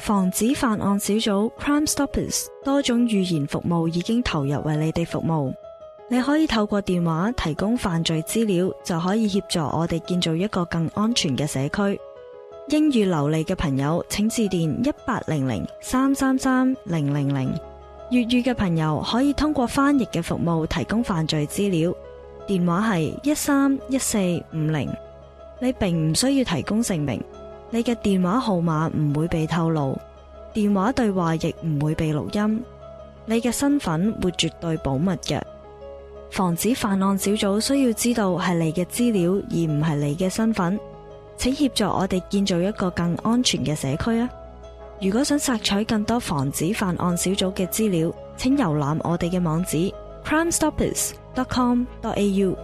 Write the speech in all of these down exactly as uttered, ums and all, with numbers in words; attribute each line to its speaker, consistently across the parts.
Speaker 1: 防止犯案小組 Crime Stoppers 多種語言服務已經投入為你哋服務。你可以透過電話提供犯罪資料，就可以協助我哋建造一個更安全嘅社區。英語流利嘅朋友請致電一八零零三三三零零零，粵語嘅朋友可以通過翻譯嘅服務提供犯罪資料。電話係一三一四五零。你並唔需要提供姓名，你嘅電話號碼唔會被透露，電話對話亦唔會被錄音，你嘅身份會絕對保密嘅。防止犯案小組需要知道係你嘅資料，而唔係你嘅身份。請協助我哋建造一個更安全嘅社區啊！如果想索取更多防止犯案小組嘅資料，請瀏覽我哋嘅網址 crime stoppers dot com dot a u。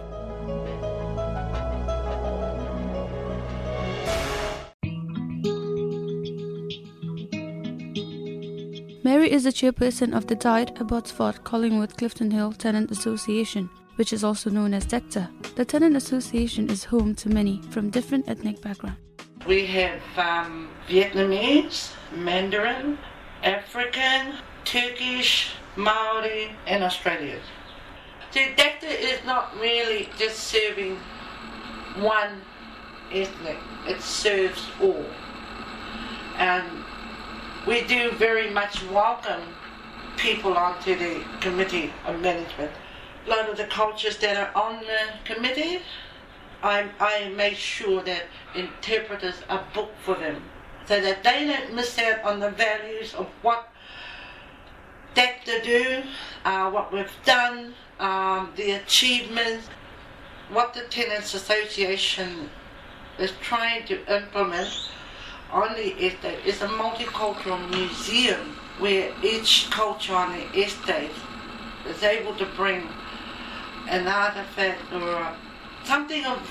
Speaker 2: Mary is the chairperson of the Died Abbotsford Collingwood Clifton Hill Tenant Association, which is also known as D E C T A. The Tenant Association is home to many from different ethnic backgrounds.
Speaker 3: We have um, Vietnamese, Mandarin, African, Turkish, Maori and Australian. So D E C T A is not really just serving one ethnic, it serves all. And we do very much welcome people onto the committee of management. A lot of the cultures that are on the committee, I, I make sure that interpreters are booked for them so that they don't miss out on the values of what D E C T A do, uh, what we've done, um, the achievements, what the Tenants Association is trying to implement on the estate is a multicultural museum where each culture on the estate is able to bring an artifact or something of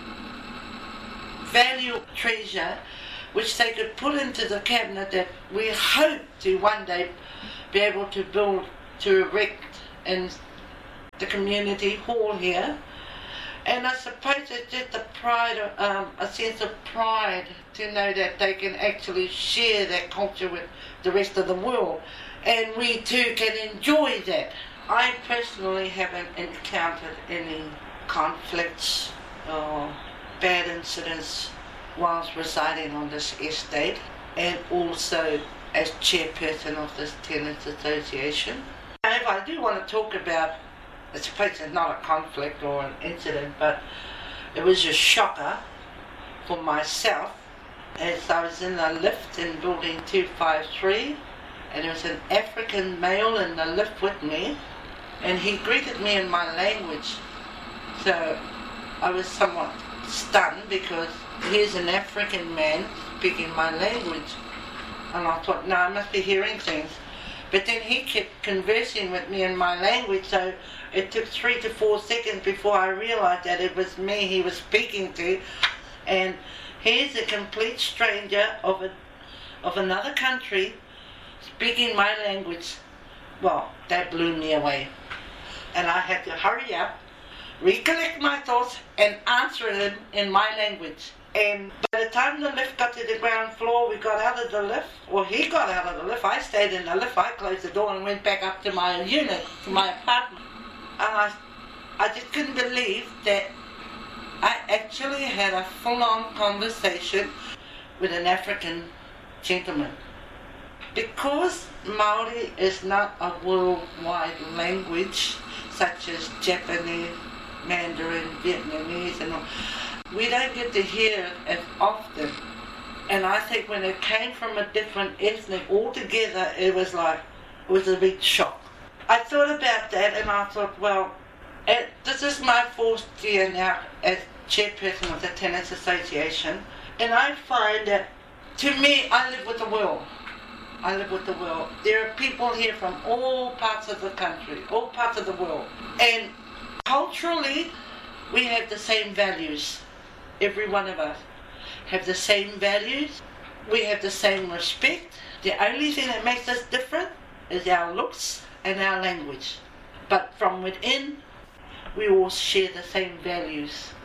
Speaker 3: value, treasure, which they could put into the cabinet that we hope to one day be able to build, to erect in the community hall here. And I suppose it's just a pride, um, a sense of pride to know that they can actually share that culture with the rest of the world. And we too can enjoy that. I personally haven't encountered any conflicts or bad incidents whilst residing on this estate, and also as chairperson of this Tenants Association. If I do want to talk about, I suppose it's not a conflict or an incident, but it was a shocker for myself as I was in the lift in building two five three, and there was an African male in the lift with me, and he greeted me in my language. So I was somewhat stunned because here's an African man speaking my language, and I thought, no, I must be hearing things. But then he kept conversing with me in my language, so it took three to four seconds before I realized that it was me he was speaking to. And here's a complete stranger of a, of another country speaking my language. Well, that blew me away. And I had to hurry up, recollect my thoughts, and answer him in my language. And by the time the lift got to the ground floor, we got out of the lift, or he got out of the lift, I stayed in the lift, I closed the door and went back up to my unit, to my apartment. And I, I just couldn't believe that I actually had a full-on conversation with an African gentleman. Because Maori is not a worldwide language, such as Japanese, Mandarin, Vietnamese, and all, we don't get to hear it as often. And I think when it came from a different ethnic altogether, it was like, it was a big shock. I thought about that and I thought, well, it, this is my fourth year now as chairperson of the Tenants Association, and I find that, to me, I live with the world. I live with the world. There are people here from all parts of the country, all parts of the world. And culturally, we have the same values. Every one of us have the same values. We have the same respect. The only thing that makes us different is our looks and our language. But from within, we all share the same values.